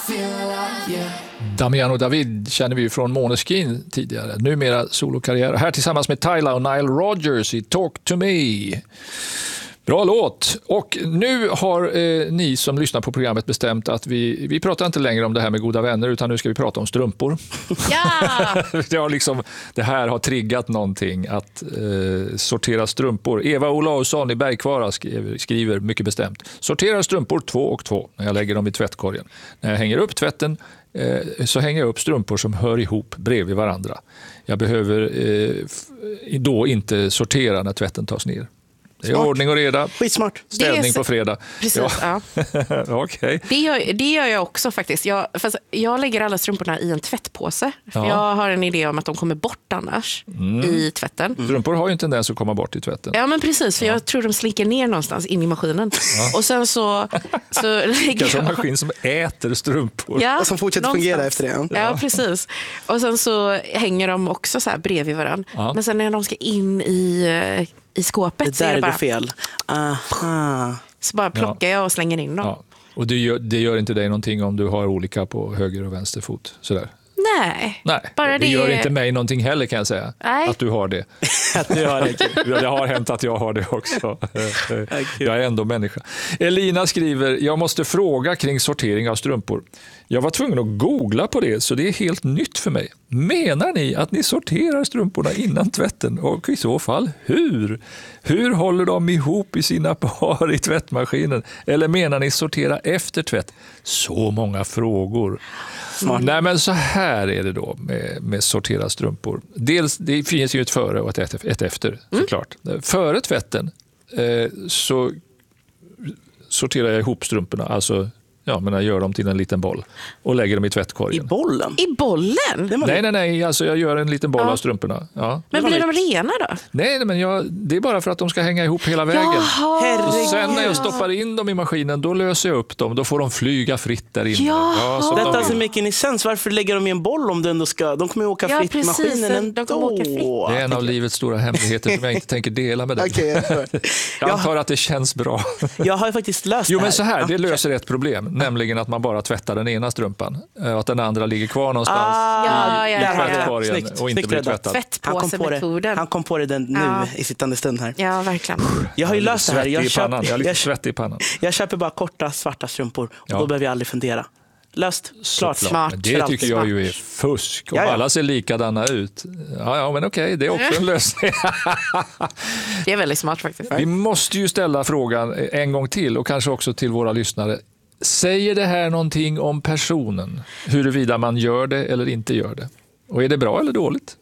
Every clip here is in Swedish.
Damiano David känner vi ju från Måneskin tidigare. Numera solokarriär. Här tillsammans med Tyla och Nile Rodgers i Talk to Me. Bra låt. Och nu har ni som lyssnar på programmet bestämt att vi pratar inte längre om det här med goda vänner, utan nu ska vi prata om strumpor. Ja! Det här har triggat någonting att sortera strumpor. Eva Olausson i Bergkvara skriver mycket bestämt. Sortera strumpor 2 och 2 när jag lägger dem i tvättkorgen. När jag hänger upp tvätten så hänger jag upp strumpor som hör ihop bredvid varandra. Jag behöver då inte sortera när tvätten tas ner. Det är ordning och reda. Skitsmart. Städning på fredag. Precis, ja. Okay. Det gör jag också faktiskt. Jag lägger alla strumporna i en tvättpåse. För jag har en idé om att de kommer bort annars i tvätten. Strumpor har ju en tendens att komma bort i tvätten. Ja, men precis. För jag tror de slinker ner någonstans in i maskinen. Ja. Och sen så lägger jag... en maskin som äter strumpor. Ja, och som fortsätter fungera efter det. Ja, precis. Och sen så hänger de också så här bredvid varandra. Ja. Men sen när de ska in i skåpet det så är det bara fel. Aha. Så bara plockar jag och slänger in dem. Ja. Och det gör inte dig någonting om du har olika på höger och vänster fot sådär? Nej. Bara det gör inte mig någonting heller, kan jag säga. Nej. Att du har det. Det har hänt att jag har det också. Jag är ändå människa. Elina skriver, jag måste fråga kring sortering av strumpor. Jag var tvungen att googla på det, så det är helt nytt för mig. Menar ni att ni sorterar strumporna innan tvätten? Och i så fall, hur? Hur håller de ihop i sina par i tvättmaskinen? Eller menar ni sortera efter tvätt? Så många frågor. Nej, men så här är det då med sortera strumpor. Dels, det finns ju ett före och ett efter, såklart. Före tvätten så sorterar jag ihop strumporna, alltså jag gör dem till en liten boll och lägger dem i tvättkorgen. I bollen? I bollen? Nej, alltså jag gör en liten boll av strumporna. Ja. Men blir de rena då? Nej, men det är bara för att de ska hänga ihop hela vägen. Och sen när jag stoppar in dem i maskinen, då löser jag upp dem. Då får de flyga fritt där inne. Ja, detta alltså mycket i sens. Varför lägger de i en boll om du ändå ska? De kommer ju åka fritt i maskinen ändå. De kommer åka fritt. Det är en av livets stora hemligheter som jag inte tänker dela med dig. Okay, jag antar att det känns bra. Jag har ju faktiskt löst det här. Men så här, det löser ett problem. Nämligen att man bara tvättar den ena strumpan. Att den andra ligger kvar någonstans i tvättkorgen och inte blir tvättad. Tvättpåsemetoden. Han kom på det nu i sittande stund här. Ja, verkligen. Jag har ju löst det här. Jag är lite svettig i pannan. Jag köper bara korta svarta strumpor och då behöver jag aldrig fundera. Löst, klart. Smart. Det tycker jag ju är fusk. Om alla ser likadana ut. Ja, men okej, det är också en lösning. Det är väldigt smart faktiskt. Vi måste ju ställa frågan en gång till och kanske också till våra lyssnare. Säger det här någonting om personen? Huruvida man gör det eller inte gör det? Och är det bra eller dåligt?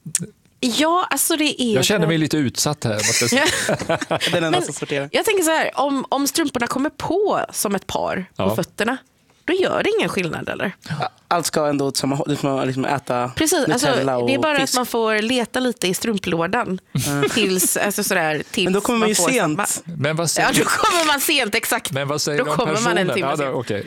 Ja, alltså det är... Jag känner mig lite utsatt här, måste jag säga. Den enda som sorterar. Jag tänker så här, om strumporna kommer på som ett par på fötterna, då gör det ingen skillnad, eller? Allt ska ändå liksom äta. Precis, alltså, det är bara fisk. att man får leta lite i strumplådan tills, alltså sådär, tills men då kommer man ju sent. Men vad säger då kommer man sent, exakt. Men vad säger då du om kommer personen? Man en timme sent. Okay.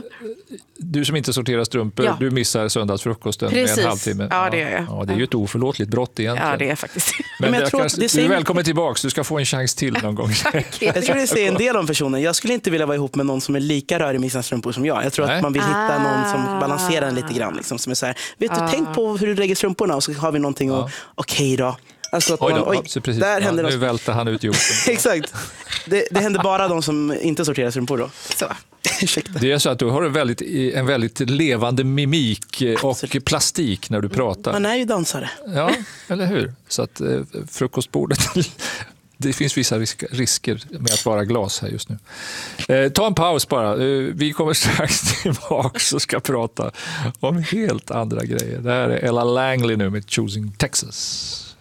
Du som inte sorterar strumpor, du missar söndagsfrukosten med en halvtimme. Ja, det gör jag. Ja, det är ju ett oförlåtligt brott egentligen. Ja, det är faktiskt. Men jag tror att du är välkommen tillbaka. Du ska få en chans till någon gång. Jag tror det säger en del om personen. Jag skulle inte vilja vara ihop med någon som är lika rörig med sina strumpor som jag. Jag tror att man vill hitta någon som balanserar den lite grann. Liksom, som är så här, vet du, tänk på hur du lägger strumporna och så har vi någonting och okej då. Alltså att precis. Där händer nu välter han ut jorden. Exakt. Det händer bara de som inte sorterar strumpor då. Så. Det är så att du har en väldigt levande mimik och plastik när du pratar. Man är ju dansare. Ja, eller hur? Så att frukostbordet... Det finns vissa risker med att vara glas här just nu. Ta en paus bara. Vi kommer strax tillbaka och ska prata om helt andra grejer. Det här är Ella Langley nu med Choosing Texas.